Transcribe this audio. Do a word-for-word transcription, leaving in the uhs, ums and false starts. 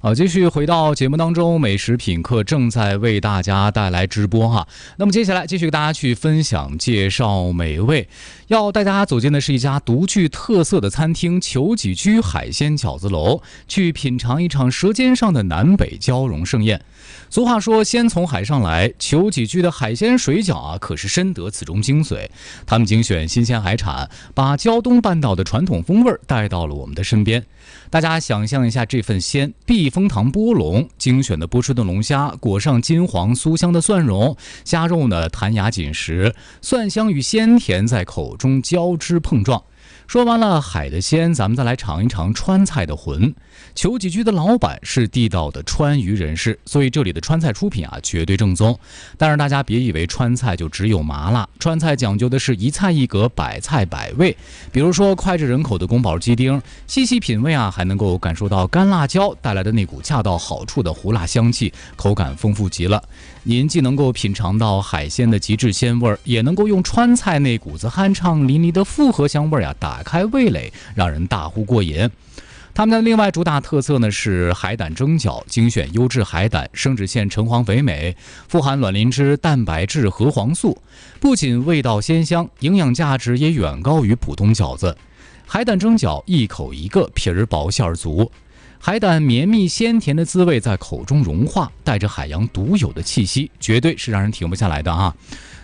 好，继续回到节目当中，美食品客正在为大家带来直播哈。那么接下来继续给大家去分享介绍美味，要带大家走进的是一家独具特色的餐厅——裘几居海鲜饺子楼，去品尝一场舌尖上的南北交融盛宴。俗话说先从海上来，裘几居的海鲜水饺啊，可是深得此中精髓。他们精选新鲜海产，把胶东半岛的传统风味带到了我们的身边。大家想象一下这份鲜，避风塘波龙，精选的波士顿龙虾裹上金黄酥香的蒜蓉，虾肉呢弹牙紧实，蒜香与鲜甜在口中交织碰撞。说完了海的鲜，咱们再来尝一尝川菜的魂。裘几居的老板是地道的川渝人士，所以这里的川菜出品啊绝对正宗。但是大家别以为川菜就只有麻辣，川菜讲究的是一菜一格，百菜百味。比如说脍炙人口的宫保鸡丁，细细品味啊，还能够感受到干辣椒带来的那股恰到好处的胡辣香气，口感丰富极了。您既能够品尝到海鲜的极致鲜味，也能够用川菜那股子酣畅淋漓的复合香味啊打开味蕾，让人大呼过瘾。他们的另外主打特色呢是海胆蒸饺，精选优质海胆，生殖腺橙黄肥美，富含卵磷脂、蛋白质、核黄素，不仅味道鲜香，营养价值也远高于普通饺子。海胆蒸饺一口一个，皮儿薄馅儿足，海胆绵密鲜甜的滋味在口中融化，带着海洋独有的气息，绝对是让人停不下来的啊！